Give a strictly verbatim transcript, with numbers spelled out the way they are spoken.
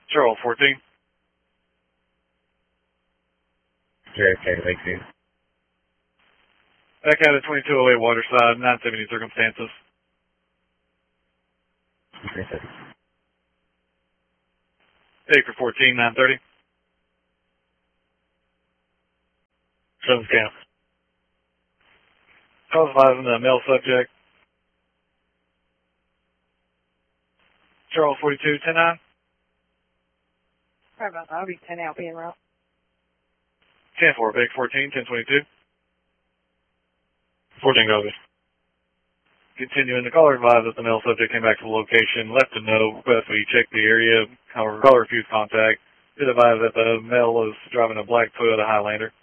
Charles fourteen. J F K, Lakeview. Back out of twenty-two oh eight Waterside, nine seventy circumstances. three thirty. Acre fourteen, nine thirty. Seven scan. Cause advising the male subject. Charles forty-two, ten nine. Sorry about that. I'll be ten out being route. ten four, Big fourteen, ten twenty-two. fourteen copies. Continuing, the caller advised that the male subject came back to the location, left a note, request we check the area, however, caller refused contact. Did advise that the male was driving a black Toyota Highlander.